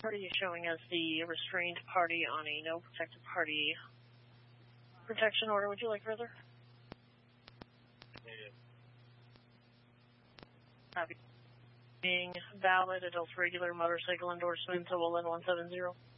Party is showing as the restrained party on a no protected party protection order. Would you like further? Being valid adult regular motorcycle endorsement to Olin 170.